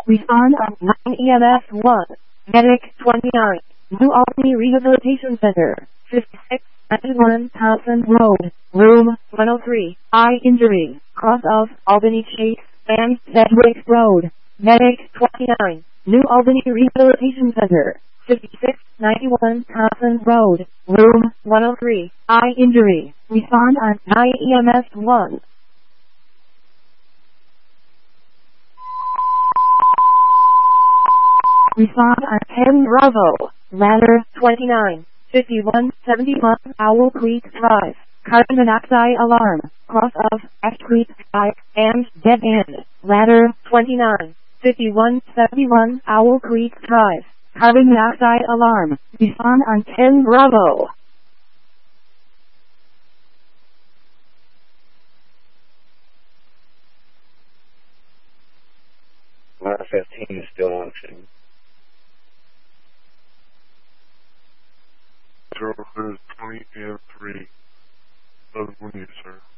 Respond on 9 EMS 1. Medic 29. New Albany Rehabilitation Center. 5691 Townsend Road. Room 103. Eye injury. Cross of Albany Chase and Sedgwick Road. Medic 29. New Albany Rehabilitation Center. 5691 Townsend Road. Room 103. Eye injury. Respond on 9 EMS 1. Respond on 10 Bravo. Ladder 29. 5171 Owl Creek Drive. Carbon monoxide alarm. Cross of Ash Creek Drive and dead end. Ladder 29. 5171 Owl Creek Drive. Carbon monoxide alarm. Respond on 10 Bravo. Ladder 15 is still functioning. 0, 20 and 3. 11 when you, sir.